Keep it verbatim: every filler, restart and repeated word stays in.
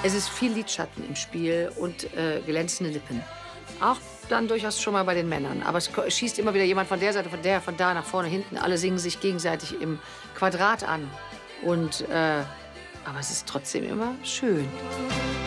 Es ist viel Lidschatten im Spiel und äh, glänzende Lippen. Auch dann durchaus schon mal bei den Männern. Aber es ko- schießt immer wieder jemand von der Seite, von der, von da, nach vorne, hinten. Alle singen sich gegenseitig im Quadrat an. Und, äh, aber es ist trotzdem immer schön.